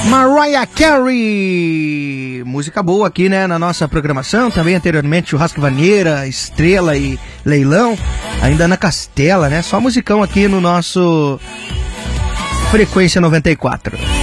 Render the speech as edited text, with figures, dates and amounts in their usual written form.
Mariah Carey, música boa aqui, né, na nossa programação. Também anteriormente Churrasco Vaneira, Estrela e Leilão. Ainda Ana Castela, né, só musicão aqui no nosso Frequência 94.